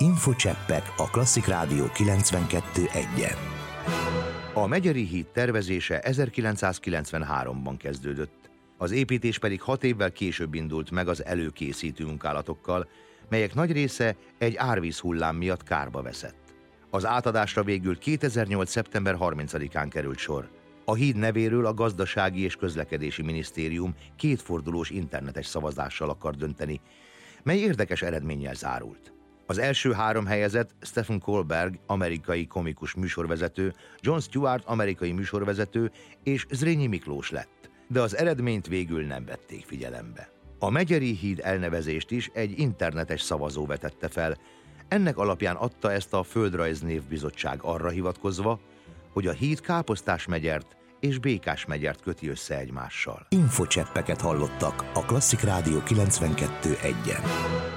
Infocseppek a Klasszik Rádió 92.1-en. A Megyeri híd tervezése 1993-ban kezdődött. Az építés pedig 6 évvel később indult meg az előkészítő munkálatokkal, melyek nagy része egy árvízhullám miatt kárba veszett. Az átadásra végül 2008. szeptember 30-án került sor. A híd nevéről a Gazdasági és Közlekedési Minisztérium kétfordulós internetes szavazással akar dönteni, mely érdekes eredménnyel zárult. Az első 3 helyezett Stephen Colbert, amerikai komikus műsorvezető, Jon Stewart, amerikai műsorvezető és Zrínyi Miklós lett, de az eredményt végül nem vették figyelembe. A Megyeri híd elnevezést is egy internetes szavazó vetette fel. Ennek alapján adta ezt a Földrajznévbizottság arra hivatkozva, hogy a híd Káposztás megyert és Békás megyert köti össze egymással. Infocseppeket hallottak a Klasszik Rádió 92.1-en.